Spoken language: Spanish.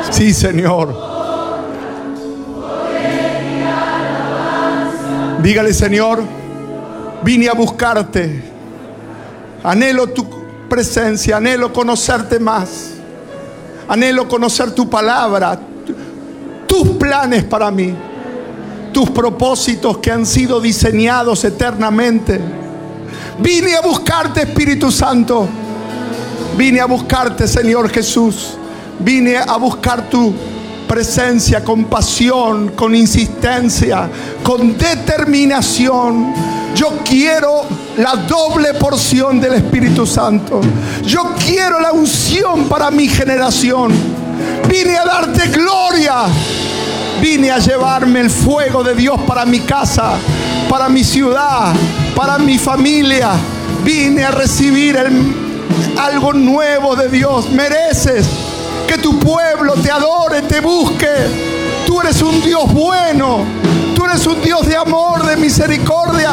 Sí, Señor. Dígale: Señor, vine a buscarte. Anhelo tu presencia, anhelo conocerte más. Anhelo conocer tu palabra, tus planes para mí, tus propósitos que han sido diseñados eternamente. Vine a buscarte, Espíritu Santo. Vine a buscarte, Señor Jesús. Vine a buscar tu presencia con pasión, con insistencia, con determinación. Yo quiero la doble porción del Espíritu Santo. Yo quiero la unción para mi generación. Vine a darte gloria. Vine a llevarme el fuego de Dios para mi casa, para mi ciudad, para mi familia. Vine a recibir algo nuevo de Dios. Mereces que tu pueblo te adore, te busque. Tú eres un Dios bueno. Tú eres un Dios de amor, de misericordia.